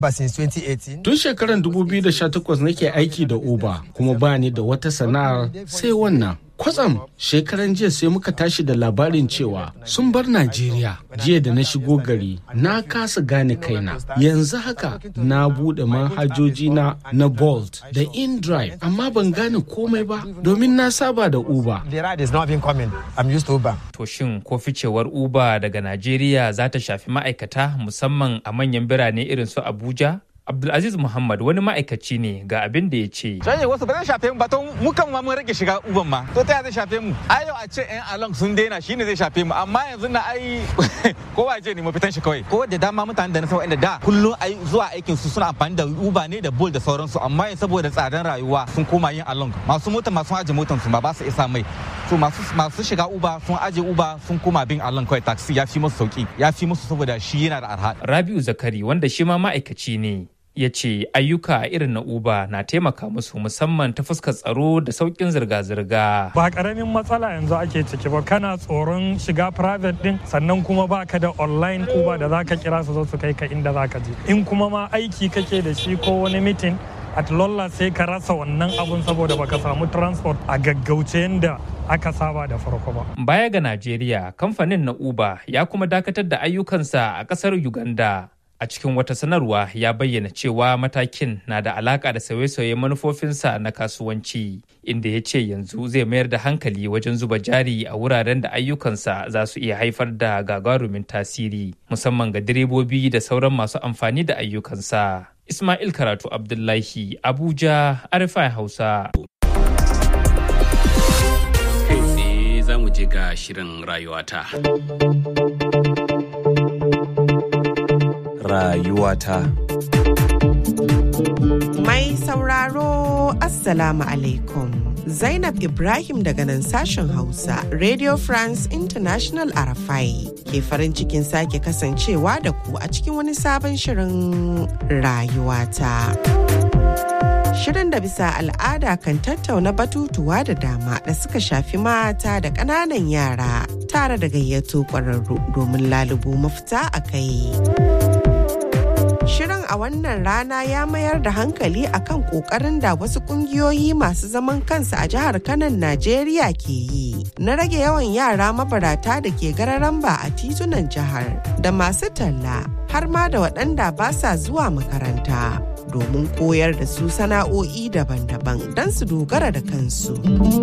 Tun shekarar 2018 nake aiki da Uber kuma ba ni da wata sana'ar sai wannan. Kwatsam shekaran jiya sai muka tashi da labarin cewa sun bar Najeriya. Jiya da na shigo gari na kasa gane kaina. Yanzu haka na bude manhajoji na Bolt da InDrive amma ban gane komai ba domin na saba da Uber. To shin ko ficewar Uber daga Najeriya za ta shafi ma'aikata musamman a manyan birane irin su Abuja? Abdulaziz Muhammad wani ma'aikaci ne ga abin da ya ce. Canje wasu ba zai shafe mu ba to mu kan ma mun rage shiga uban ma. To ta zai shafe mu. Ai yau a ce ƴan along sun daina shine zai shafe mu amma yanzu na ai kowa je ne mu fitan shi kawai. Ko da dama mutanen da na san wanda da kullun ai zuwa aikin su suna amfani da Uber ne da Bolt da sauransu amma yanzu saboda tsadan rayuwa sun koma yin along. Masu mota masu aje motan su ba su isa mai. To masu shiga Uber sun aje Uber sun koma bin along kawai taxi ya fi musu sauki. Ya fi musu saboda shi yana da arha. Rabiu Zakari wanda shi ma ma'aikaci ne. Ya ce ayyuka irin na Uber na taimaka musu musamman ta fuskar tsaro da sauƙin zirga-zirga. Ba ƙaramin matsala yanzu ake ciki ba, kana tsoron shiga private din sannan kuma ba ka da online Uber da za ka kira su zo su kai ka inda za ka je. In kuma ma aiki kake da shi ko wani meeting at lolla sai ka rasa wannan abun saboda baka samu transport a gaggauce yadda aka saba da farko ba. Baya ga Najeriya, kamfanin na Uber ya kuma dakatar da ayyukansa a ƙasar Uganda. A cikin wata sanarwa ya bayyana cewa matakin na da alaka da sauye-sauye manufofinsa na kasuwanci, inda ya ce yanzu zai mayar da hankali wajen zuba jari a wuraren da ayyukansa za su iya haifar da gagarumin tasiri, musamman ga direbobi da sauran masu amfani da ayyukansa. Ismail Karatu Abdullahi, Abuja, RFI Hausa. Kai tsaye za mu je ga shirin rayuwata. Rayuwata. Mai sauraro Assalamu alaikum. Zainab Ibrahim daga nan sashen Hausa, Radio France International RFI ke farin cikin sake kasancewa da ku a cikin wani sabon shirin rayuwata. Shirin da bisa al'ada kan tattauna batutuwa da dama da suka shafi mata da ƙananan yara tare da gayyato ƙwararru domin lalubo mafita a kai. Shirin a wannan rana ya mayar da hankali akan kokarin da wasu kungiyoyi masu zaman kansu a jihar Kano, Najeriya ke yi na rage yawan yara mabarata da ke gararan ba a titunan jihar da masu talla har ma da waɗanda ba sa zuwa makaranta domin koyar da su sana'o'i daban-daban don su dogara da kansu.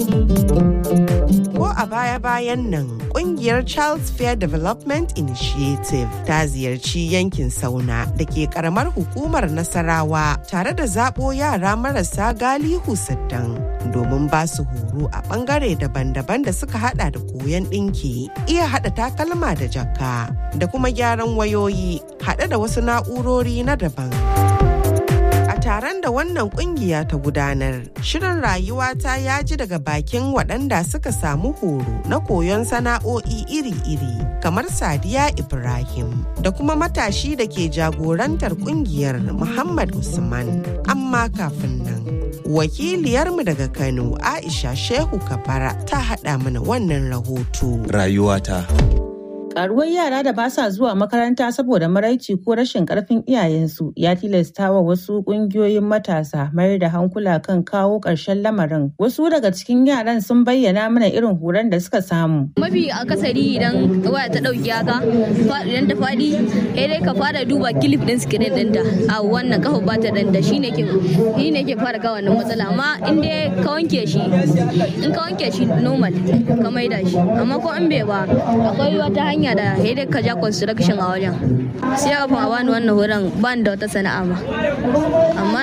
Ko a baya-bayan nan, ƙungiyar Child's Fair Development Initiative ta ziyarci yankin Sauna da ke karamar hukumar Nasarawa tare da zaɓo yara marasa galihu siddan domin ba su horo a ɓangare daban-daban da suka hada da koyon ɗinki, iya haɗa takalma da jaka, da kuma gyaran wayoyi haɗe da wasu na'urori na daban. Taron da wannan kungiya ta gudanar, shirin rayuwata ya ji daga bakin waɗanda suka samu horo na koyon sana'o'i iri-iri kamar Sadiya Ibrahim da kuma matashi da ke jagorantar kungiyar Muhammad Usman. Amma kafin nan, wakiliyarmu daga Kano Aisha Shehu Kabara ta haɗa mana wannan rahoto. Rayuwata. Karuwar yara da ba sa zuwa makaranta saboda maraici ko rashin karfin iyayensu ya tilasta wa wasu kungiyoyin matasa mayar da hankula kan kawo ƙarshen lamarin. Wasu daga cikin yaran sun bayyana mana irin horon da suka samu. Mafi akasari idan waya ta ɗauki haka, idan ta faɗi, dai ka fara duba kilif ɗin sikirin ɗinta. A wannan kafa ba ta ɗanda shi ne ke fara kawo wannan matsala. Amma in dai ka wanke shi normal ka maida shi. Amma ko in bai ba, akwai wata hanya da dai ka ja construction a wajen. Sai a fa bani wannan horon ban da wata sana'a ma. Amma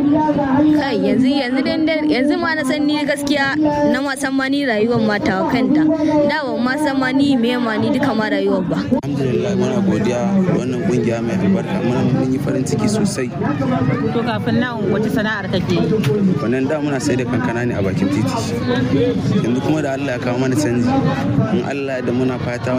yanzu ma na san ni gaskiya na ma san ma ni rayuwar mata kanta. Da ban ma san ma ni me ma ni duka ma rayuwar ba. Alhamdulillah muna godiya da wannan kungiya mai albarka, mun yi farin ciki sosai. To kafin nan wace sana'ar kake yi? Wannan da muna sai da kankana ne a bakin titi. Yanzu kuma da Allah ya kawo mana canji. In Allah da muna fata wannan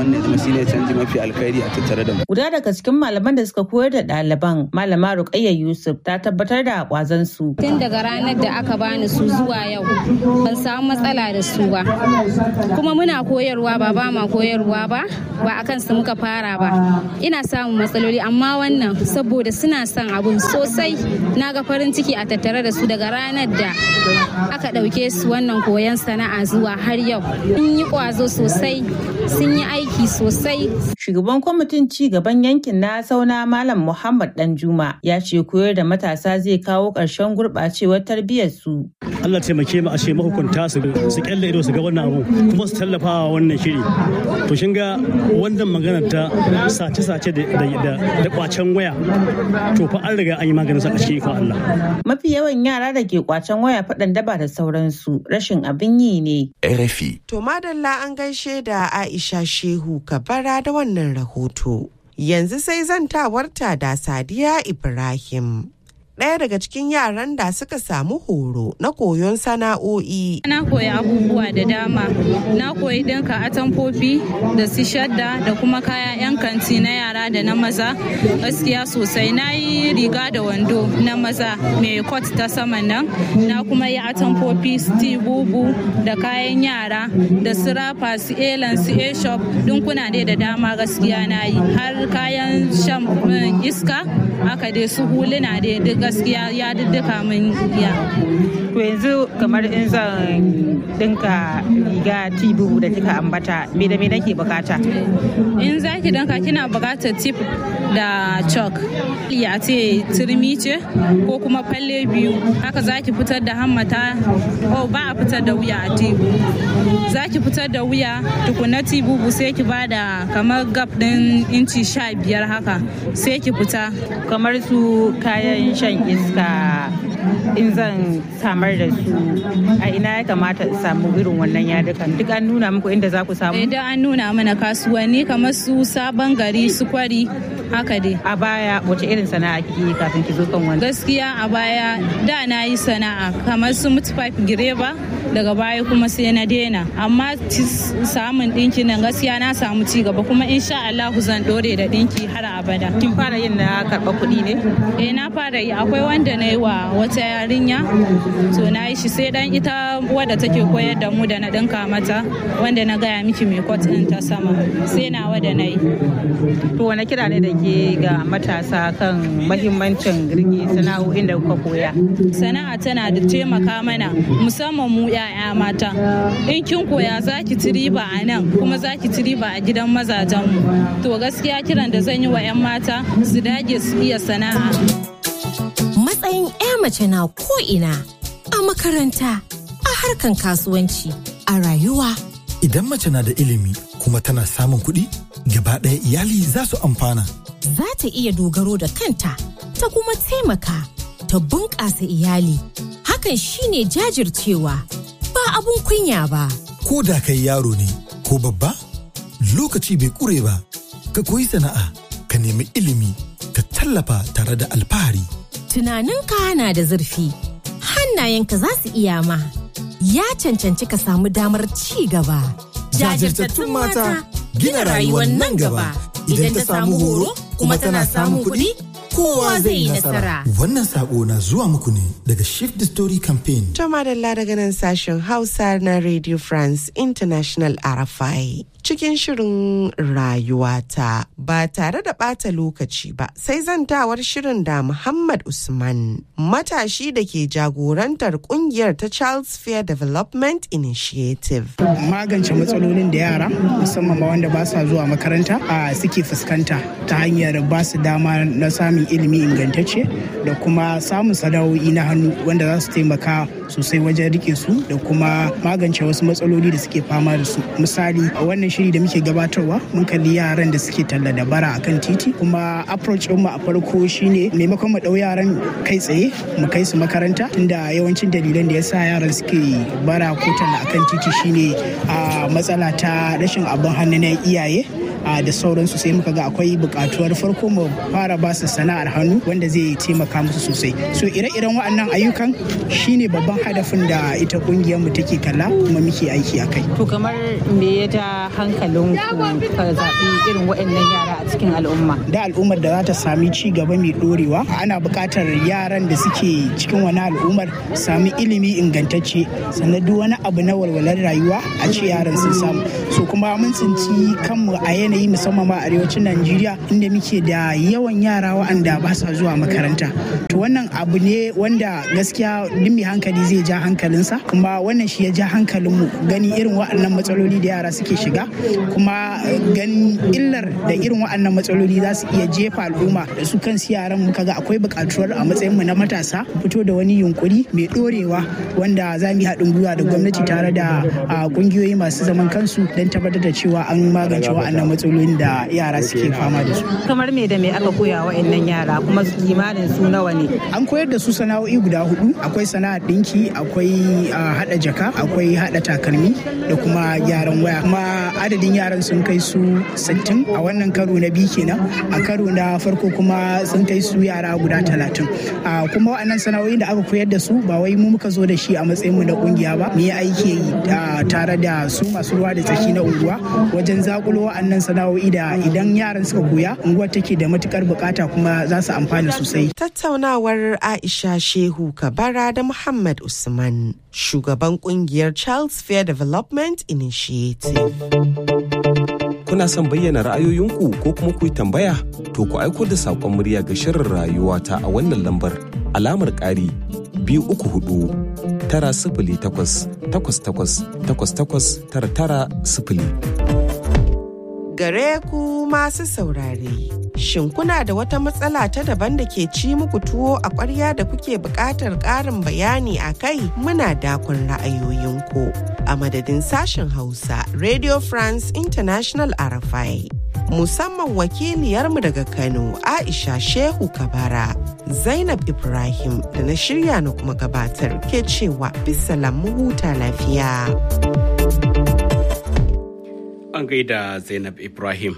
shine canji mafi alkhairi a tattare da mu. Guda daga cikin malaman da suka koyar da ɗaliban, Malama Ruqayyah Yusuf, ta tabbatar da ƙwazon su. Tun daga ranar da aka bani su zuwa yau ban samu matsala da su ba. Kuma muna koyarwa ba ma koyarwa ba akan su muka fara ba. Ina samun matsaloli amma wannan saboda suna son abun sosai. Na ga farin ciki a tattare da su daga ranar da aka ɗauke su wannan koyon sana'a zuwa har yau. Sun yi ƙwazo sosai, sun yi aiki sosai. Shugaban kwamitin ci gaban yankin na Sauna Malam Muhammad Danjuma ya ce koyar da matasa zai kawo ƙarshen gurɓacewar tarbiyyar su. Allah taimake mu a ce mahukunta su kyalle ido su ga wannan abu kuma su tallafa wa wannan shiri. To shin ga wannan magana ta sace-sace da kwacen waya to fa an riga an yi maganin sa a cikin Allah. Mafi yawan yara da ke kwacen waya faɗan daba da sauransu rashin abin yi ne. RFI. To madalla an gaishe da Aisha Shehu Kabara da wannan rahoto. Yanzu sai zantawarta da Sadiya Ibrahim. Ɗaya daga cikin yaran da suka samu horo na koyon sana'o'i. Na koyi abubuwa da dama. Na koyi ɗinka atamfofi da su shadda da kuma kaya 'yan kanti na yara da na maza. Gaskiya sosai na yi riga da wando na maza mai kot ta saman nan. Na kuma yi atamfofi su bubu da kayan yara da su rafa su elan su a-shop dinkuna dai da dama gaskiya na yi. Har kayan shan iska haka dai su huluna dai duk gaskiya ya duka min ya. To yanzu kamar in zan dinka riga tibu da kika ambata me da me nake bukata? In zaki dinka kina bukatar tip da chalk. Ya ce turmi ce ko kuma falle biyu haka zaki fitar da hammata ba a fitar da wuya a tibu. Zaki fitar da wuya tukuna tibu sai ki bada kamar gap din inci 15 haka sai ki fita. Kamar su kayan shan iska in zan samar da su a ina ya kamata in samu irin wannan yadukan duk an nuna muku inda za ku samu? Idan an nuna mana kasuwanni kamar su Sabon Gari su Kwari haka dai. A baya wace irin sana'a kike yi kafin ki zo kan wannan? Gaskiya a baya da na yi sana'a kamar su mutfaf gireba daga baya kuma sai na daina amma samun dinki nan gaskiya na samu ci gaba kuma insha Allah zan dore da dinki har abada. Kin fara yin na karɓa kuɗi ne? Na fara yi akwai wanda na yi wa wata yarinya to na yi shi sai dan ita wadda take koyar da mu da na dinka mata wanda na gaya miki mai kot din ta sama sai na wada na yi. To wani kira ne da ke ga matasa kan mahimmancin rike sana'o'in da kuka koya? Sana'a tana da taimaka mana musamman mu 'ya'ya mata. In kin koya za ki ci riba a nan kuma za ki ci riba a gidan mazajen mu. To gaskiya kiran da zan yi wa 'yan mata su dage su iya sana'a. Matsayin 'ya mace na ko'ina a makaranta, a harkan kasuwanci, a rayuwa. Idan mace na da ilimi kuma tana samun kuɗi, gaba ɗaya iyali za su amfana. Za ta iya dogaro da kanta, ta kuma taimaka, ta bunƙasa iyali. Hakan shine jajircewa, ba abun kunya ba. Ko da kai yaro ne ko babba, lokaci bai ƙure ba. Ka koyi sana'a, ka nemi ilimi, ka tallafa tare da alfahari. Tunaninka na da zurfi, hannayenka za su iya ma. Ya cancanci ka samu damar ci gaba. Jajirtattun mata gina rayuwar nan gaba. Idan ta samu horo kuma tana samun kuɗi, kowa zai yi nasara. Wannan sako na zuwa muku ne daga Shift the Story Campaign. To madalla daga nan sashen Hausa na Radio France International RFI. Cikin shirin rayuwata ba tare da ɓata lokaci ba sai zantawar shirin da Muhammad Usman matashi da ke jagorantar kungiyar ta Charles Fair Development Initiative. Magance matsalolin da yara musamman ma wanda ba sa zuwa makaranta suke fuskanta ta hanyar ba su dama na samun ilimi ingantacce da kuma samun sana'o'i na hannu wanda za su taimaka sosai wajen rike su da kuma magance wasu matsaloli da suke fama da su. Misali a wannan shiri da muke gabatarwa mun kalli yaran da suke talla da bara akan titi kuma approach mu a farko shine maimakon mu dau yaran kai tsaye mu kai su makaranta tunda yawancin dalilan da yasa yaran suke bara ko talla akan titi shine a matsala ta rashin abin hannu na iyaye da sauransu, sai muka ga akwai buƙatuwar farko mu fara ba su sana'ar hannu wanda zai taimaka musu sosai. So ire-iren waɗannan ayyukan shine babban hadafin da ita ƙungiyar mu take kalla kuma muke aiki a kai. To kamar me ya ja hankalin ku ka zaɓi irin waɗannan yara a cikin al'umma? Da al'ummar da za ta sami ci gaba mai ɗorewa, ana buƙatar yaran da suke cikin wani al'ummar sami ilimi ingantacce, sannan duk wani abu na walwalar rayuwa a ce yaran sun samu. So kuma mun tsinci kanmu a yanayi musamman ma arewacin Najeriya inda muke da yawan yara waɗanda ba sa zuwa makaranta. To wannan abu ne wanda gaskiya duk mai hankali zai ja hankalinsa, kuma wannan shi ya ja hankalinmu gani irin waɗannan matsaloli da yara suke shiga, kuma ganin illar da irin waɗannan matsaloli za su iya jefa al'umma da su kansu yaran. Muka ga akwai buƙatuwar a matsayinmu na matasa fito da wani yunkuri mai ɗorewa wanda za mu yi haɗin gwiwa da gwamnati tare da ƙungiyoyi masu zaman kansu don tabbatar da cewa an magance waɗannan matsalolin da yara suke fama da su. Kamar me da me aka koya waɗannan yara kuma kimanin su nawa ne? An koyar da su sana'o'i guda 4. Akwai sana'ar ɗinki, akwai haɗa jaka, akwai haɗa takalmi da kuma gyaran waya. Kuma adadin yaran sun kai su 60 a wannan karo na biyu kenan. A karo na farko kuma sun kai su yara guda 30. Kuma waɗannan sana'o'i da aka koyar da su ba wai mu muka zo da shi a matsayin mu na kungiya ba, mu yi aiki tare da su masu ruwa da tsaki na unguwa wajen zakulo waɗannan sana'o'i da idan yaran suka koya unguwar take da matukar bukata kuma za su amfana sosai. Tattaunawar Aisha Shehu Kabara da Muhammad Usman, shugaban kungiyar Child's Fair Development Initiative. Kuna son bayyana ra'ayoyinku ko kuma ku yi tambaya? To ku aiko da saƙon murya ga shirin rayuwata a wannan lambar alamar ƙari 234 908 88 99 Gare ku masu saurare, shin kuna da wata matsala ta daban da ke ci muku tuwo a ƙwarya da kuke buƙatar ƙarin bayani a kai? Muna dakon ra'ayoyinku. A madadin sashen Hausa, Radio France International RFI. Musamman wakiliyarmu daga Kano, Aisha Shehu Kabara, Zainab Ibrahim da na shirya na kuma gabatar ke cewa bisalam mu huta lafiya. An gaida Zainab Ibrahim.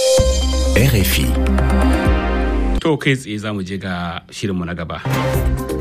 RFI. To kai tsaye za mu je ga shirinmu na gaba.